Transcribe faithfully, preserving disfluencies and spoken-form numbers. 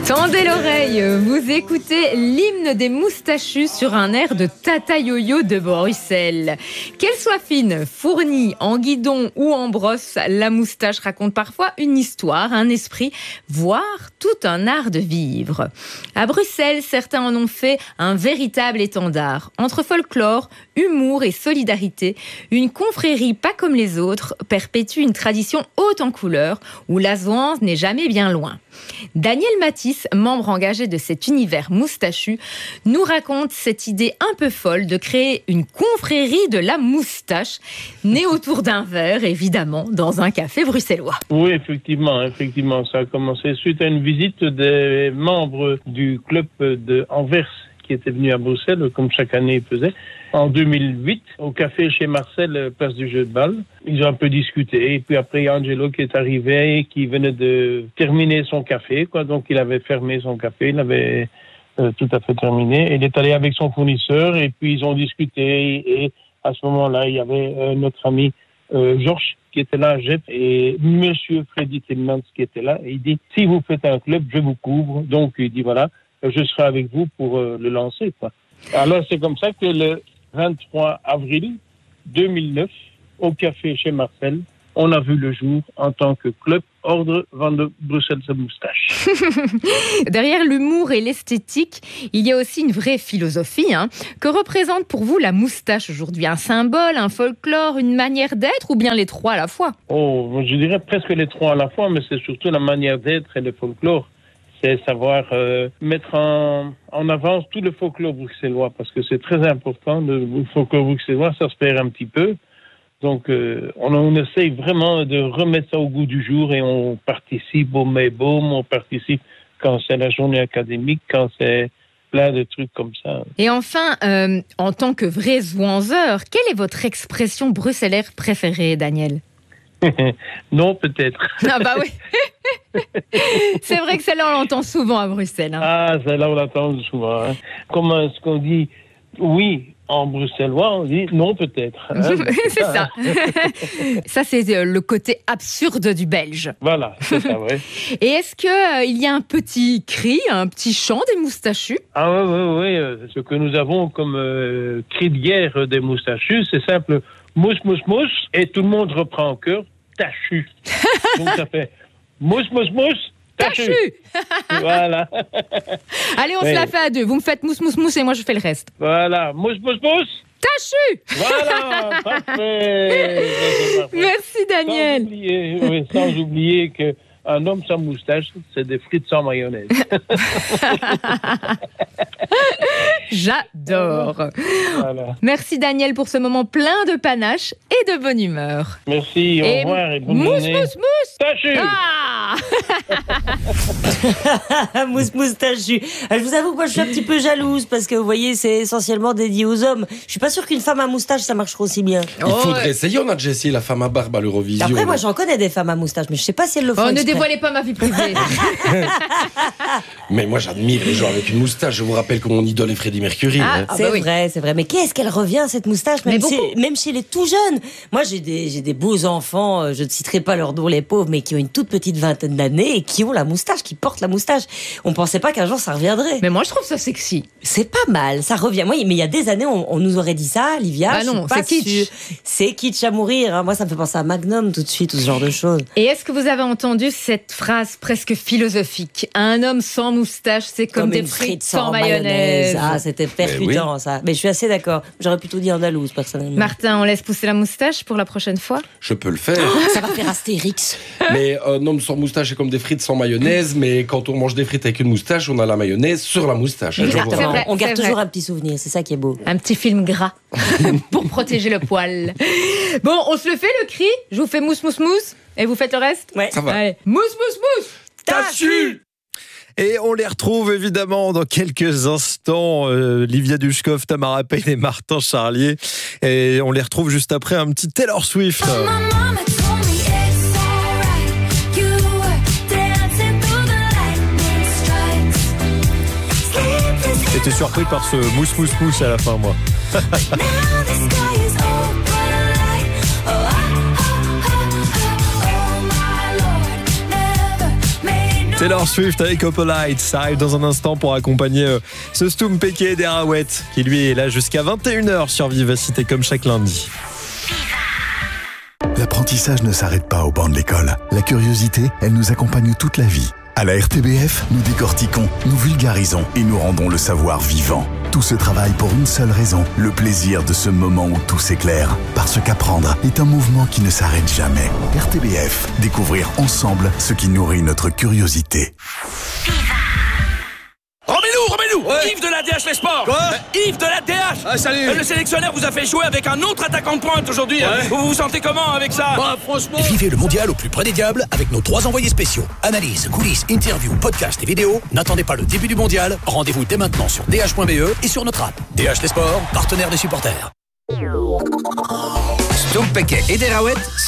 Tendez l'oreille, vous écoutez l'hymne des moustachus sur un air de Tata Yo-Yo de Bruxelles. Qu'elle soit fine, fournie, en guidon ou en brosse, la moustache raconte parfois une histoire, un esprit, voire tout un art de vivre. À Bruxelles, certains en ont fait un véritable étendard. Entre folklore, humour et solidarité, une confrérie pas comme les autres perpétue une tradition haute en couleurs où la zouance n'est jamais bien loin. Daniel Matisse, membre engagé de cet univers moustachu, nous raconte cette idée un peu folle de créer une confrérie de la moustache, née autour d'un verre, évidemment, dans un café bruxellois. Oui, effectivement, effectivement, ça a commencé suite à une visite des membres du club de Anvers qui étaient venus à Bruxelles, comme chaque année ils faisaient, en deux mille huit, au café chez Marcel, place du jeu de balle. Ils ont un peu discuté, et puis après, il y a Angelo qui est arrivé, et qui venait de terminer son café, quoi. Donc, il avait fermé son café, il avait euh, tout à fait terminé. Il est allé avec son fournisseur, et puis ils ont discuté, et à ce moment-là, il y avait euh, notre ami euh, Georges qui était là, Jeff, et Monsieur Freddy Tillmans qui était là, et il dit, si vous faites un club, je vous couvre. Donc, il dit, voilà, je serai avec vous pour euh, le lancer, quoi. Alors, c'est comme ça que le vingt-trois avril deux mille neuf, au café chez Marcel, on a vu le jour en tant que club Ordre van de Bruxelles Moustache. Derrière l'humour et l'esthétique, il y a aussi une vraie philosophie. Hein. Que représente pour vous la moustache aujourd'hui? Un symbole, un folklore, une manière d'être, ou bien les trois à la fois? Oh, je dirais presque les trois à la fois, mais c'est surtout la manière d'être et le folklore. C'est savoir euh, mettre en, en avance tout le folklore bruxellois, parce que c'est très important. Le folklore bruxellois, ça se perd un petit peu. Donc, euh, on, on essaye vraiment de remettre ça au goût du jour, et on participe au Maybaume, on participe quand c'est la journée académique, quand c'est plein de trucs comme ça. Et enfin, euh, en tant que vrai zouanzeur, quelle est votre expression bruxellaire préférée, Daniel? Non, peut-être. Ah bah oui. C'est vrai que celle-là, on l'entend souvent à Bruxelles. Hein. Ah, celle-là, on l'entend souvent. Hein. Comme est-ce qu'on dit oui en bruxellois, on dit non, peut-être. Hein. C'est ça. Ça, c'est le côté absurde du belge. Voilà, c'est ça, oui. Et est-ce qu'il euh, y a un petit cri, un petit chant des moustachus? Ah oui, oui, oui. Ce que nous avons comme euh, cri de guerre des moustachus, c'est simple. Mousse, mousse, mousse, et tout le monde reprend en chœur, tachu. Donc ça fait mousse, mousse, mousse, tachu. Voilà. Allez, on ouais. se la fait à deux. Vous me faites mousse, mousse, mousse, et moi je fais le reste. Voilà, mousse, mousse, mousse. Tachu. Voilà, parfait. Merci Daniel. Sans oublier, oui, sans oublier que un homme sans moustache, c'est des frites sans mayonnaise. J'adore. Voilà. Merci Daniel pour ce moment plein de panache et de bonne humeur. Merci, au et revoir et bonne mousse, journée. Mousse, mousse, tachu. Ah mousse, mousse, tachu. Je vous avoue que moi je suis un petit peu jalouse parce que vous voyez, c'est essentiellement dédié aux hommes. Je suis pas sûre qu'une femme à moustache ça marcherait aussi bien. Il faudrait oh, ouais. essayer. On a déjà essayé la femme à barbe à l'Eurovision. Après, moi j'en connais des femmes à moustache, mais je sais pas si elles le font. Oh, ne dévoilez pas ma vie privée. Mais moi j'admire les gens avec une moustache. Je vous rappelle que mon idole est Freddie Mercury. Ah, hein. ah c'est bah oui. vrai, c'est vrai. Mais qu'est-ce qu'elle revient cette moustache, même, si, même chez les tout jeunes. Moi j'ai des, j'ai des beaux enfants, je ne citerai pas leur nom, les pauvres, mais qui ont une toute petite vingtaine d'années et qui ont la moustache, qui portent la moustache. On pensait pas qu'un jour ça reviendrait. Mais moi je trouve ça sexy. C'est pas mal, ça revient. Moi, mais il y a des années on, on nous aurait dit ça, Livia. Ah non, c'est kitsch. C'est kitsch à mourir. Hein. Moi ça me fait penser à Magnum tout de suite, tout ce genre de choses. Et est-ce que vous avez entendu cette phrase presque philosophique? Un homme sans moustache, c'est comme, comme des frites, frites sans, sans mayonnaise. mayonnaise. Ah, c'était percutant, oui. ça. Mais je suis assez d'accord. J'aurais plutôt dit andalouse, personnellement. Martin, on laisse pousser la moustache pour la prochaine fois? Je peux le faire. Ça va faire Astérix. Mais un homme sans moustache, c'est comme des frites sans mayonnaise. Mais quand on mange des frites avec une moustache, on a la mayonnaise sur la moustache. Exactement. Vrai, on garde toujours vrai. un petit souvenir. C'est ça qui est beau. Un petit film gras pour protéger le poil. Bon, on se le fait, le cri. Je vous fais mousse, mousse, mousse. Et vous faites le reste? Ouais. Ça va. Allez. Mousse, mousse, mousse. Tachu. Et on les retrouve évidemment dans quelques instants, euh, Livia Dushkov, Tamara Payne et Martin Charlier. Et on les retrouve juste après un petit Taylor Swift. J'étais surpris par ce mousse mousse mousse à la fin, moi. Taylor Swift avec Opalite, ça arrive dans un instant pour accompagner euh, ce Stoum Péké des Raouettes, qui lui est là jusqu'à vingt et une heures sur Vivacité comme chaque lundi. L'apprentissage ne s'arrête pas au banc de l'école. La curiosité, elle nous accompagne toute la vie. À la R T B F, nous décortiquons, nous vulgarisons et nous rendons le savoir vivant. Tout ce travail pour une seule raison, le plaisir de ce moment où tout s'éclaire. Parce qu'apprendre est un mouvement qui ne s'arrête jamais. R T B F, découvrir ensemble ce qui nourrit notre curiosité. Remets-nous, remets-nous Ouais. Yves de la D H Les Sports. Quoi euh, Yves de la D H. Ah, salut. Euh, Le sélectionneur vous a fait jouer avec un autre attaquant de pointe aujourd'hui. Ouais. Vous vous sentez comment avec ça? Bah, franchement... Vivez le mondial au plus près des diables avec nos trois envoyés spéciaux. Analyse, coulisses, interviews, podcasts et vidéos. N'attendez pas le début du mondial. Rendez-vous dès maintenant sur d h point b e et sur notre app. D H Les Sports, partenaire des supporters. Stoum Péké et des Raouettes